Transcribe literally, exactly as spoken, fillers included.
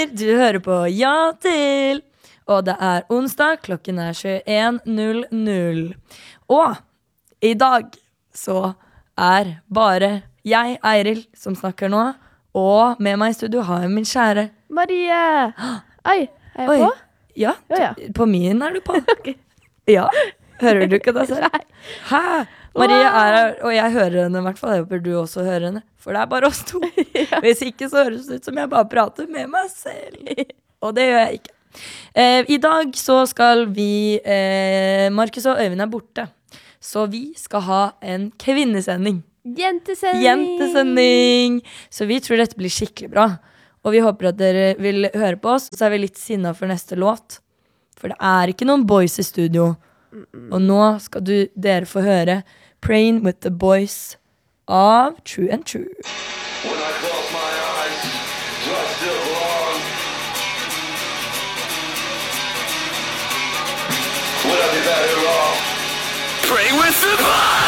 du hører på Ja til. Og det er onsdag, klokken er tjueen null null. Og i dag så er bare jeg, Eiril, som snakker nå. Og med meg i studio har jeg min kjære Marie. Oi, er jeg Oi. på? Ja, Ja, ja. du- på min er du på. Ok. Ja, hører du ikke det selv? Nei. Hæ? Marie er her, og jeg hører henne i hvert fall. Jeg håper du også hører henne, for det er bare oss to. Hvis ikke så høres det ut som jeg bare prater med meg selv. Og det gjør jeg ikke. Eh, I dag så skal vi eh, Markus og Øyvind er borte, så vi skal ha en kvinnesending. Jentesending. Jentesending. Så vi tror dette blir skikkelig bra. Og vi håper at dere vil høre på oss. Så er vi litt sinna for neste låt, for det er ikke noen boys i studio. Og nå skal du, dere få høre Praying with the Boys av True and True. When I close my eyes, do I still belong? Would I be better off?